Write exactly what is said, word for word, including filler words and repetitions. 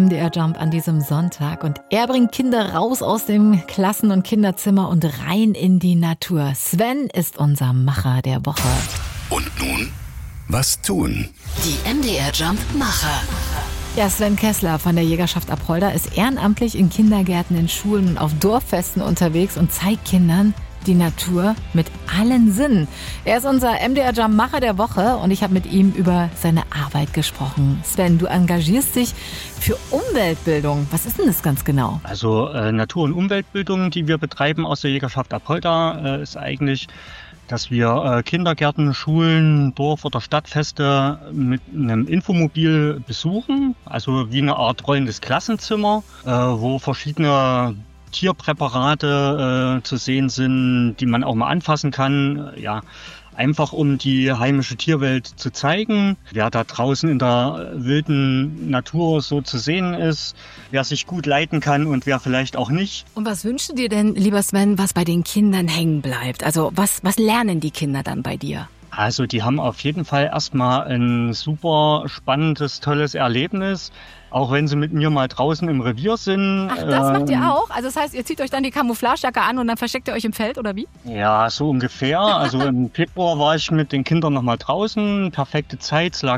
M D R Jump an diesem Sonntag. Und er bringt Kinder raus aus dem Klassen- und Kinderzimmer und rein in die Natur. Sven ist unser Macher der Woche. Und nun, was tun? Die M D R Jump Macher. Ja, Sven Kessler von der Jägerschaft Apolda ist ehrenamtlich in Kindergärten, in Schulen und auf Dorffesten unterwegs und zeigt Kindern die Natur mit allen Sinnen. Er ist unser M D R Jump Macher der Woche und ich habe mit ihm über seine Arbeit gesprochen. Sven, du engagierst dich für Umweltbildung. Was ist denn das ganz genau? Also äh, Natur- und Umweltbildung, die wir betreiben aus der Jägerschaft Apolda, äh, ist eigentlich, dass wir äh, Kindergärten, Schulen, Dorf- oder Stadtfeste mit einem Infomobil besuchen. Also wie eine Art rollendes Klassenzimmer, äh, wo verschiedene Tierpräparate äh, zu sehen sind, die man auch mal anfassen kann. Ja, einfach um die heimische Tierwelt zu zeigen, wer da draußen in der wilden Natur so zu sehen ist, wer sich gut leiten kann und wer vielleicht auch nicht. Und was wünschst du dir denn, lieber Sven, was bei den Kindern hängen bleibt? Also was, was lernen die Kinder dann bei dir? Also die haben auf jeden Fall erstmal ein super spannendes, tolles Erlebnis. Auch wenn sie mit mir mal draußen im Revier sind. Ach, das ähm, macht ihr auch? Also das heißt, ihr zieht euch dann die Camouflagejacke an und dann versteckt ihr euch im Feld, oder wie? Ja, so ungefähr. Also im Februar war ich mit den Kindern noch mal draußen. Perfekte Zeit, es lag